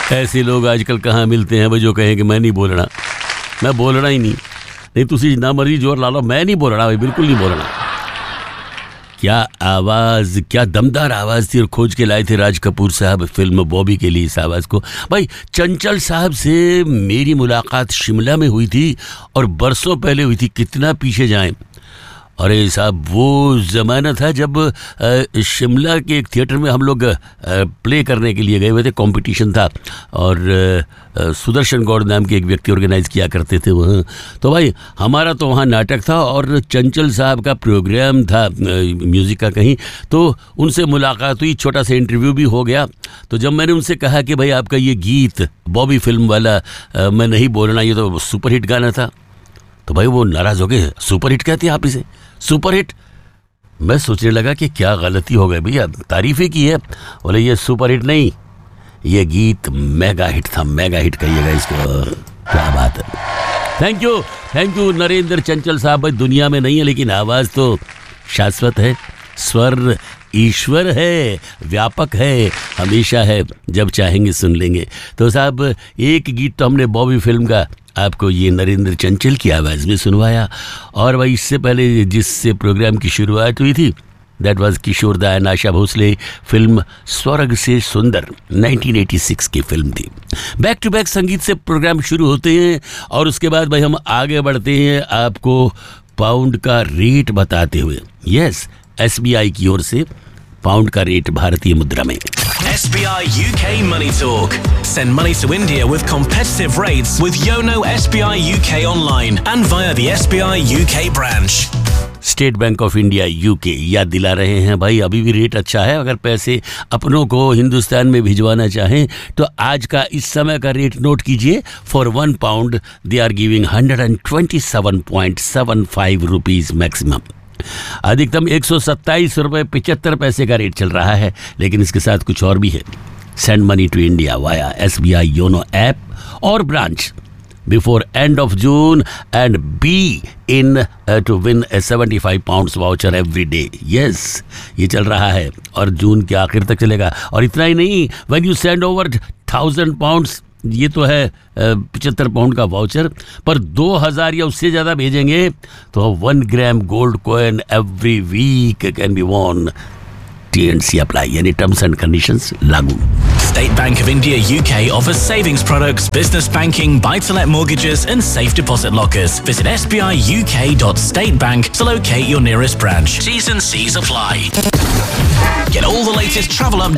ऐसे लोग आजकल कहाँ मिलते हैं वो जो कहें कि मैं नहीं बोलना, मैं बोलना ही नहीं तुसी जितना मर्जी जोर ला लो, मैं नहीं बोलना भाई, बिल्कुल नहीं बोलना। क्या आवाज़, क्या दमदार आवाज़ थी। और खोज के लाए थे राज कपूर साहब फिल्म बॉबी के लिए इस आवाज़ को। भाई चंचल साहब से मेरी मुलाकात शिमला में हुई थी और बरसों पहले हुई थी, कितना पीछे जाएं। अरे साहब वो ज़माना था जब शिमला के एक थिएटर में हम लोग प्ले करने के लिए गए हुए थे, कंपटीशन था और सुदर्शन गौड़ नाम के एक व्यक्ति ऑर्गेनाइज किया करते थे वहाँ। तो भाई हमारा तो वहाँ नाटक था और चंचल साहब का प्रोग्राम था म्यूज़िक का कहीं, तो उनसे मुलाकात हुई, छोटा सा इंटरव्यू भी हो गया। तो जब मैंने उनसे कहा कि भाई आपका ये गीत बॉबी फिल्म वाला मैं नहीं बोलना, ये तो सुपरहिट गाना था, तो भाई वो नाराज़ हो गए। सुपरहिट कहते हैं आप इसे, सुपरहिट? मैं सोचने लगा कि क्या गलती हो गई भैया, तारीफ़ ही की है। बोले ये सुपरहिट नहीं, ये गीत मेगा हिट था, मेगा हिट कहिएगा इसको। क्या बात है। थैंक यू नरेंद्र चंचल साहब। भाई दुनिया में नहीं है लेकिन आवाज़ तो शाश्वत है, स्वर ईश्वर है, व्यापक है, हमेशा है, जब चाहेंगे सुन लेंगे। तो साहब एक गीत तो हमने बॉबी फिल्म का आपको ये नरेंद्र चंचल की आवाज़ में सुनवाया, और भाई इससे पहले जिससे प्रोग्राम की शुरुआत हुई थी दैट वाज किशोर दा एंड आशा भोसले, फिल्म स्वर्ग से सुंदर 1986 की फिल्म थी। बैक टू बैक संगीत से प्रोग्राम शुरू होते हैं और उसके बाद भाई हम आगे बढ़ते हैं आपको पाउंड का रेट बताते हुए। यस, SBI की ओर से पाउंड का रेट भारतीय मुद्रा में। SBI UK Money Talk. Send money to India with competitive rates with Yono SBI UK online and via the SBI UK branch. State bank of India UK याद दिला रहे हैं भाई, अभी भी रेट अच्छा है। अगर पैसे अपनों को हिंदुस्तान में भिजवाना चाहें तो आज का इस समय का रेट नोट कीजिए। For 1 pound they are giving 127.75 rupees maximum. अधिकतम 127 रुपये 75 पैसे का रेट चल रहा है, लेकिन इसके साथ कुछ और भी है। Send money to India via SBI YONO app और branch before end of June and be in to win a 75 pounds voucher every day. Yes, ये चल रहा है और जून के आखिर तक चलेगा। और इतना ही नहीं, when you send over 1000 pounds, ये तो है 75 पाउंड का वाउचर, पर 2000 या उससे ज़्यादा भेजेंगे तो 1 gram gold coin every week can be von. TNC apply, यानी टर्म्स एंड कंडीशंस लागू। State Bank of India UK offers savings products, business banking, buy-to-let mortgages and safe deposit lockers. Visit sbiuk.statebank to locate your nearest branch. T's and C's apply. Get all the latest travel updates